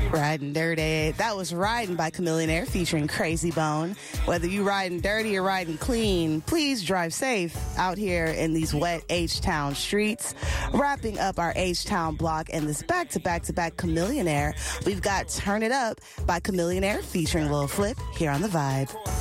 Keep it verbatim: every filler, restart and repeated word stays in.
Riding Dirty. That was Riding by Chamillionaire featuring Crazy Bone. Whether you riding dirty or riding clean, please drive safe out here in these wet H-Town streets. Wrapping up our H-Town block and this back-to-back-to-back Chamillionaire, we've got Turn It Up by Chamillionaire featuring Lil Flip here on The Vibe.